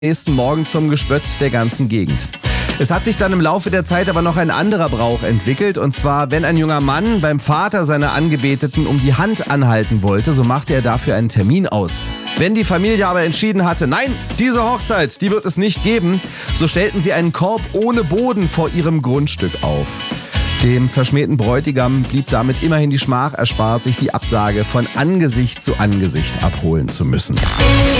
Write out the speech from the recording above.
nächsten Morgen zum Gespött der ganzen Gegend. Es hat sich dann im Laufe der Zeit aber noch ein anderer Brauch entwickelt. Und zwar, wenn ein junger Mann beim Vater seiner Angebeteten um die Hand anhalten wollte, so machte er dafür einen Termin aus. Wenn die Familie aber entschieden hatte, nein, diese Hochzeit, die wird es nicht geben, so stellten sie einen Korb ohne Boden vor ihrem Grundstück auf. Dem verschmähten Bräutigam blieb damit immerhin die Schmach erspart, sich die Absage von Angesicht zu Angesicht abholen zu müssen.